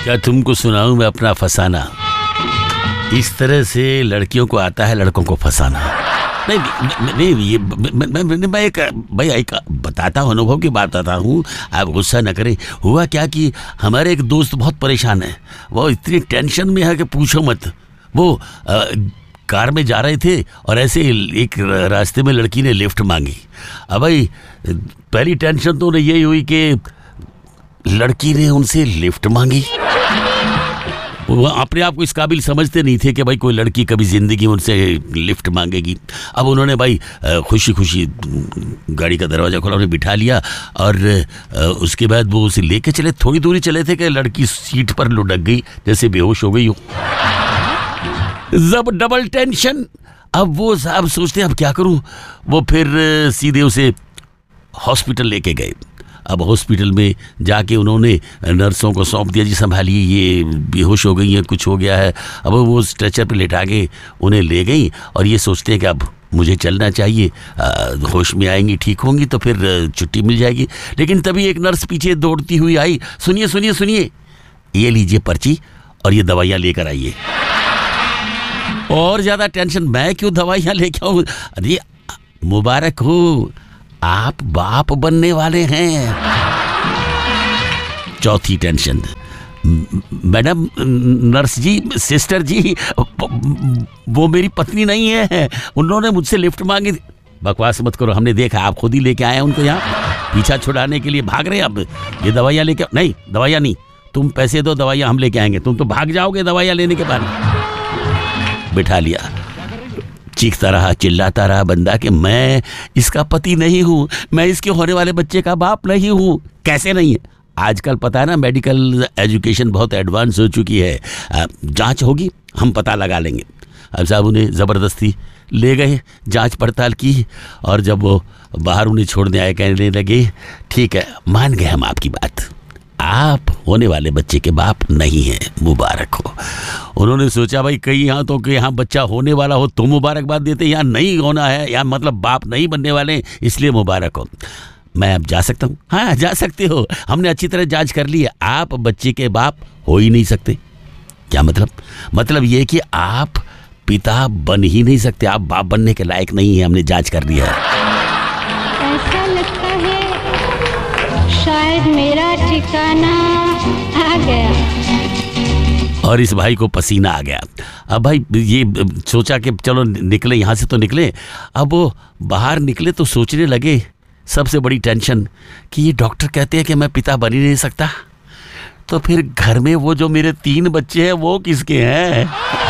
क्या तुमको सुनाऊं मैं अपना फसाना? इस तरह से लड़कियों को आता है लड़कों को फंसाना। नहीं, ये मैं एक बताता हूँ, अनुभव की बात बताता हूँ, आप गुस्सा न करें। हुआ क्या कि हमारे एक दोस्त बहुत परेशान है, वो इतनी टेंशन में है कि पूछो मत। वो कार में जा रहे थे और ऐसे एक रास्ते में लड़की ने लिफ्ट मांगी। अब भाई पहली टेंशन तो उन्हें यही हुई कि लड़की ने उनसे लिफ्ट मांगी। वो अपने आप को इस काबिल समझते नहीं थे कि भाई कोई लड़की कभी ज़िंदगी में उनसे लिफ्ट मांगेगी। अब उन्होंने भाई खुशी खुशी गाड़ी का दरवाज़ा खोला, उन्हें बिठा लिया और उसके बाद वो उसे लेके चले। थोड़ी दूरी चले थे कि लड़की सीट पर लुढ़क गई, जैसे बेहोश हो गई हो। जब डबल टेंशन। अब वो साहब सोचते अब क्या करूं। वो फिर सीधे उसे हॉस्पिटल लेके गए। अब हॉस्पिटल में जाके उन्होंने नर्सों को सौंप दिया, जी संभालिए, ये बेहोश हो गई है, कुछ हो गया है। अब वो स्ट्रेचर पे लेटा के उन्हें ले गई और ये सोचते हैं कि अब मुझे चलना चाहिए, होश में आएंगी, ठीक होंगी तो फिर छुट्टी मिल जाएगी। लेकिन तभी एक नर्स पीछे दौड़ती हुई आई, सुनिए सुनिए सुनिए, ये लीजिए पर्ची और ये दवाइयाँ लेकर आइए। और ज़्यादा टेंशन, मैं क्यों दवाइयाँ लेके आऊँ? अरे मुबारक हो, आप बाप बनने वाले हैं। चौथी टेंशन, मैडम, नर्स जी, सिस्टर जी, वो मेरी पत्नी नहीं है, उन्होंने मुझसे लिफ्ट मांगी थी। बकवास मत करो, हमने देखा, आप खुद ही लेके आए हैं उनको यहाँ पीछा छुड़ाने के लिए। भाग रहे अब ये दवाइयाँ लेके। नहीं, दवाइयाँ नहीं, तुम पैसे दो, दवाइयाँ हम लेके आएंगे। तुम तो भाग जाओगे दवाइयाँ लेने के बाद। बिठा लिया, चीखता रहा, चिल्लाता रहा बंदा कि मैं इसका पति नहीं हूँ, मैं इसके होने वाले बच्चे का बाप नहीं हूँ। कैसे नहीं है? आजकल पता है ना, मेडिकल एजुकेशन बहुत एडवांस हो चुकी है, जांच होगी, हम पता लगा लेंगे। अब साहब उन्हें ज़बरदस्ती ले गए, जांच पड़ताल की और जब वो बाहर उन्हें छोड़ने आए, कहने लगे ठीक है, मान गए हम आपकी बात, आप होने वाले बच्चे के बाप नहीं हैं, मुबारक हो। उन्होंने सोचा भाई कहीं यहाँ तो कि यहाँ बच्चा होने वाला हो तो मुबारकबाद देते, यहाँ नहीं होना है, यहाँ मतलब बाप नहीं बनने वाले, इसलिए मुबारक हो। मैं अब जा सकता हूँ? हाँ जा सकते हो, हमने अच्छी तरह जांच कर ली है, आप बच्चे के बाप हो ही नहीं सकते। क्या मतलब? मतलब ये कि आप पिता बन ही नहीं सकते, आप बाप बनने के लायक नहीं है, हमने जांच कर लिया है। ऐसा लगता है शायद मेरा ठिकाना आ गया। और इस भाई को पसीना आ गया। अब भाई ये सोचा कि चलो निकले यहाँ से, तो निकले। अब वो बाहर निकले तो सोचने लगे, सबसे बड़ी टेंशन कि ये डॉक्टर कहते हैं कि मैं पिता बन ही नहीं सकता, तो फिर घर में वो जो मेरे 3 बच्चे हैं वो किसके हैं?